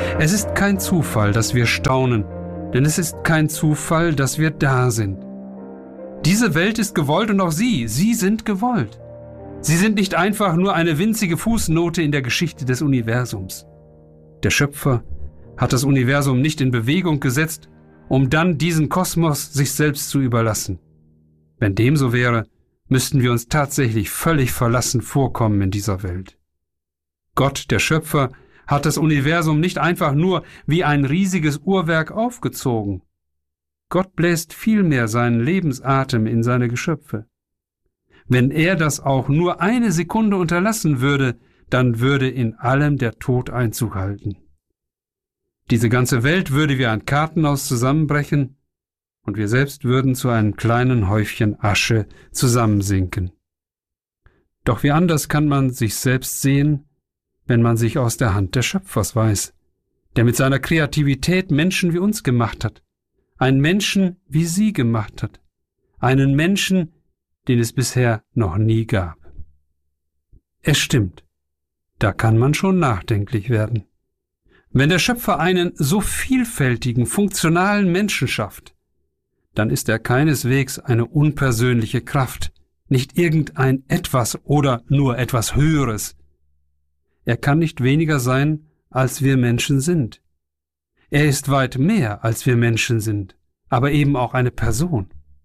Es ist kein Zufall, dass wir staunen, denn es ist kein Zufall, dass wir da sind. Diese Welt ist gewollt und auch Sie sind gewollt. Sie sind nicht einfach nur eine winzige Fußnote in der Geschichte des Universums. Der Schöpfer hat das Universum nicht in Bewegung gesetzt, um dann diesen Kosmos sich selbst zu überlassen. Wenn dem so wäre, müssten wir uns tatsächlich völlig verlassen vorkommen in dieser Welt. Gott, der Schöpfer, hat das Universum nicht einfach nur wie ein riesiges Uhrwerk aufgezogen. Gott bläst vielmehr seinen Lebensatem in seine Geschöpfe. Wenn er das auch nur eine Sekunde unterlassen würde, dann würde in allem der Tod Einzug halten. Diese ganze Welt würde wie ein Kartenhaus zusammenbrechen und wir selbst würden zu einem kleinen Häufchen Asche zusammensinken. Doch wie anders kann man sich selbst sehen, wenn man sich aus der Hand des Schöpfers weiß, der mit seiner Kreativität Menschen wie uns gemacht hat, einen Menschen wie Sie gemacht hat, einen Menschen, den es bisher noch nie gab. Es stimmt, da kann man schon nachdenklich werden. Wenn der Schöpfer einen so vielfältigen, funktionalen Menschen schafft, dann ist er keineswegs eine unpersönliche Kraft, nicht irgendein Etwas oder nur etwas Höheres. Er kann nicht weniger sein, als wir Menschen sind. Er ist weit mehr, als wir Menschen sind, aber eben auch eine Person.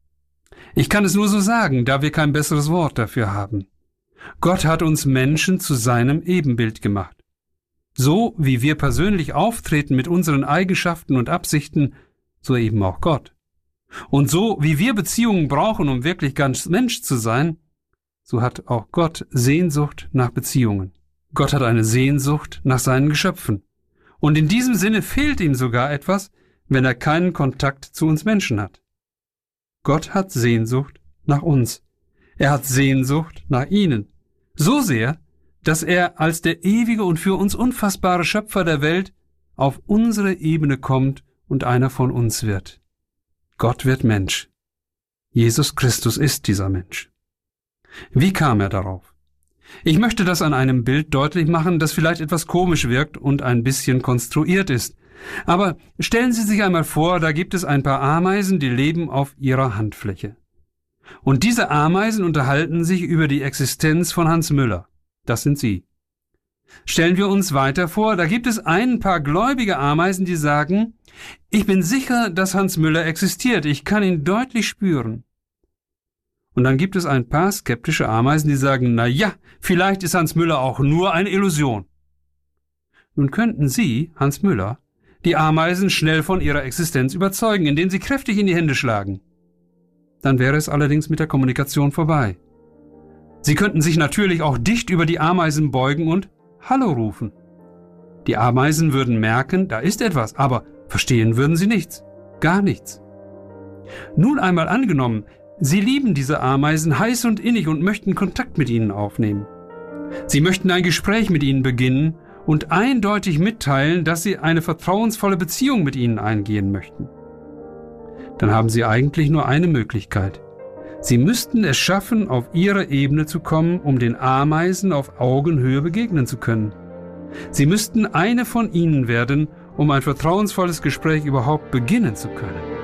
Ich kann es nur so sagen, da wir kein besseres Wort dafür haben. Gott hat uns Menschen zu seinem Ebenbild gemacht. So wie wir persönlich auftreten mit unseren Eigenschaften und Absichten, so eben auch Gott. Und so wie wir Beziehungen brauchen, um wirklich ganz Mensch zu sein, so hat auch Gott Sehnsucht nach Beziehungen. Gott hat eine Sehnsucht nach seinen Geschöpfen. Und in diesem Sinne fehlt ihm sogar etwas, wenn er keinen Kontakt zu uns Menschen hat. Gott hat Sehnsucht nach uns. Er hat Sehnsucht nach Ihnen. So sehr, dass er als der ewige und für uns unfassbare Schöpfer der Welt auf unsere Ebene kommt und einer von uns wird. Gott wird Mensch. Jesus Christus ist dieser Mensch. Wie kam er darauf? Ich möchte das an einem Bild deutlich machen, das vielleicht etwas komisch wirkt und ein bisschen konstruiert ist. Aber stellen Sie sich einmal vor, da gibt es ein paar Ameisen, die leben auf ihrer Handfläche. Und diese Ameisen unterhalten sich über die Existenz von Hans Müller. Das sind Sie. Stellen wir uns weiter vor, da gibt es ein paar gläubige Ameisen, die sagen, ich bin sicher, dass Hans Müller existiert, ich kann ihn deutlich spüren. Und dann gibt es ein paar skeptische Ameisen, die sagen, na ja, vielleicht ist Hans Müller auch nur eine Illusion. Nun könnten Sie, Hans Müller, die Ameisen schnell von ihrer Existenz überzeugen, indem Sie kräftig in die Hände schlagen. Dann wäre es allerdings mit der Kommunikation vorbei. Sie könnten sich natürlich auch dicht über die Ameisen beugen und Hallo rufen. Die Ameisen würden merken, da ist etwas, aber verstehen würden sie nichts, gar nichts. Nun einmal angenommen, Sie lieben diese Ameisen heiß und innig und möchten Kontakt mit ihnen aufnehmen. Sie möchten ein Gespräch mit ihnen beginnen und eindeutig mitteilen, dass Sie eine vertrauensvolle Beziehung mit ihnen eingehen möchten. Dann haben Sie eigentlich nur eine Möglichkeit. Sie müssten es schaffen, auf Ihre Ebene zu kommen, um den Ameisen auf Augenhöhe begegnen zu können. Sie müssten eine von ihnen werden, um ein vertrauensvolles Gespräch überhaupt beginnen zu können.